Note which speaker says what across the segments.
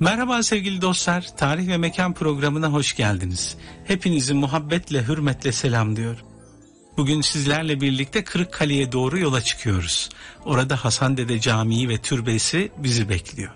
Speaker 1: Merhaba sevgili dostlar, Tarih ve Mekan programına hoş geldiniz. Hepinizi muhabbetle, hürmetle selamlıyorum. Bugün sizlerle birlikte Kırıkkale'ye doğru yola çıkıyoruz. Orada Hasan Dede Camii ve Türbesi bizi bekliyor.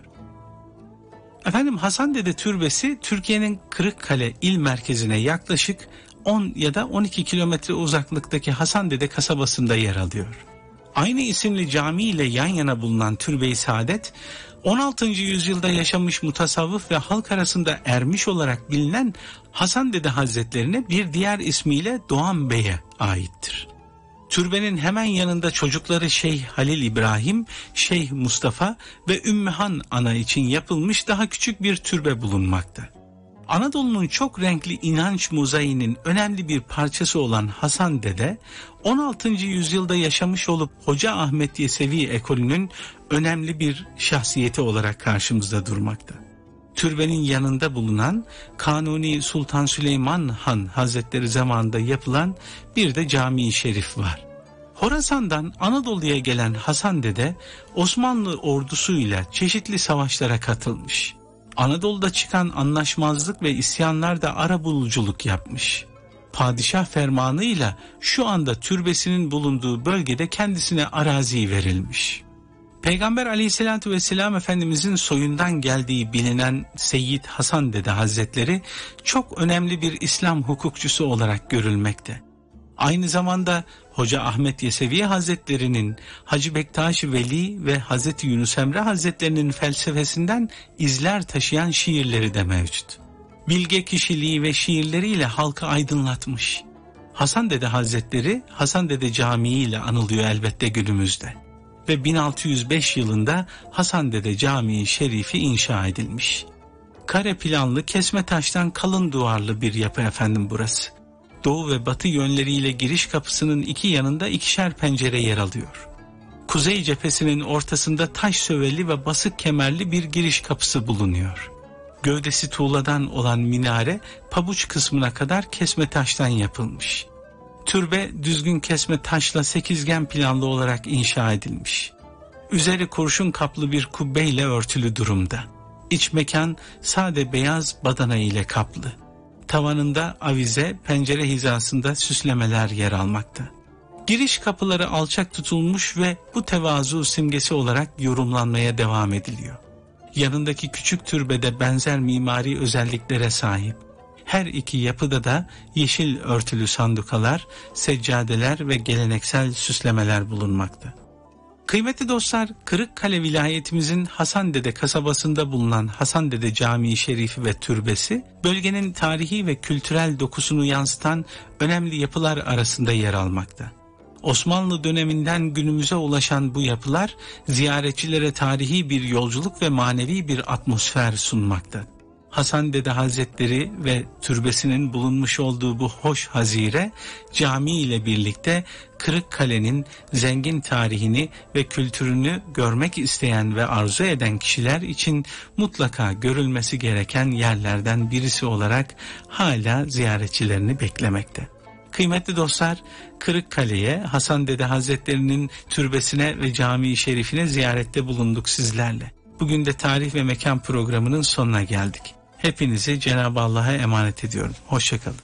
Speaker 1: Efendim, Hasan Dede Türbesi Türkiye'nin Kırıkkale il merkezine yaklaşık 10 ya da 12 kilometre uzaklıktaki Hasan Dede kasabasında yer alıyor. Aynı isimli cami ile yan yana bulunan Türbe-i Saadet, 16. yüzyılda yaşamış mutasavvıf ve halk arasında ermiş olarak bilinen Hasan Dede Hazretlerine bir diğer ismiyle Doğan Bey'e aittir. Türbenin hemen yanında çocukları Şeyh Halil İbrahim, Şeyh Mustafa ve Ümmühan Ana için yapılmış daha küçük bir türbe bulunmakta. Anadolu'nun çok renkli inanç mozaiğinin önemli bir parçası olan Hasan Dede, 16. yüzyılda yaşamış olup Hoca Ahmet Yesevi ekolünün önemli bir şahsiyeti olarak karşımızda durmakta. Türbenin yanında bulunan Kanuni Sultan Süleyman Han Hazretleri zamanında yapılan bir de cami-i şerif var. Horasan'dan Anadolu'ya gelen Hasan Dede, Osmanlı ordusuyla çeşitli savaşlara katılmış. Anadolu'da çıkan anlaşmazlık ve isyanlarda arabuluculuk yapmış. Padişah fermanıyla şu anda türbesinin bulunduğu bölgede kendisine arazi verilmiş. Peygamber Aleyhisselatü Vesselam Efendimizin soyundan geldiği bilinen Seyyid Hasan Dede Hazretleri çok önemli bir İslam hukukçusu olarak görülmekte. Aynı zamanda Hoca Ahmet Yesevi Hazretleri'nin, Hacı Bektaş Veli ve Hazreti Yunus Emre Hazretleri'nin felsefesinden izler taşıyan şiirleri de mevcut. Bilge kişiliği ve şiirleriyle halkı aydınlatmış. Hasan Dede Hazretleri Hasan Dede Camii ile anılıyor elbette günümüzde. Ve 1605 yılında Hasan Dede Camii Şerifi inşa edilmiş. Kare planlı kesme taştan kalın duvarlı bir yapı efendim burası. Doğu ve batı yönleriyle giriş kapısının iki yanında ikişer pencere yer alıyor. Kuzey cephesinin ortasında taş söveli ve basık kemerli bir giriş kapısı bulunuyor. Gövdesi tuğladan olan minare pabuç kısmına kadar kesme taştan yapılmış. Türbe düzgün kesme taşla sekizgen planlı olarak inşa edilmiş. Üzeri kurşun kaplı bir kubbeyle örtülü durumda. İç mekan sade beyaz badana ile kaplı. Tavanında avize, pencere hizasında süslemeler yer almakta. Giriş kapıları alçak tutulmuş ve bu tevazu simgesi olarak yorumlanmaya devam ediliyor. Yanındaki küçük türbede benzer mimari özelliklere sahip. Her iki yapıda da yeşil örtülü sandukalar, seccadeler ve geleneksel süslemeler bulunmakta. Kıymetli dostlar, Kırıkkale vilayetimizin Hasan Dede kasabasında bulunan Hasan Dede Camii Şerifi ve Türbesi, bölgenin tarihi ve kültürel dokusunu yansıtan önemli yapılar arasında yer almakta. Osmanlı döneminden günümüze ulaşan bu yapılar, ziyaretçilere tarihi bir yolculuk ve manevi bir atmosfer sunmakta. Hasan Dede Hazretleri ve türbesinin bulunmuş olduğu bu hoş hazire, cami ile birlikte Kırıkkale'nin zengin tarihini ve kültürünü görmek isteyen ve arzu eden kişiler için mutlaka görülmesi gereken yerlerden birisi olarak hala ziyaretçilerini beklemekte. Kıymetli dostlar, Kırıkkale'ye, Hasan Dede Hazretleri'nin türbesine ve cami-i şerifine ziyarette bulunduk sizlerle. Bugün de Tarih ve Mekan programının sonuna geldik. Hepinizi Cenab-ı Allah'a emanet ediyorum. Hoşçakalın.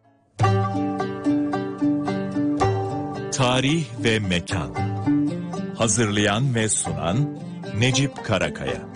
Speaker 2: Tarih ve Mekan. Hazırlayan ve sunan Necip Karakaya.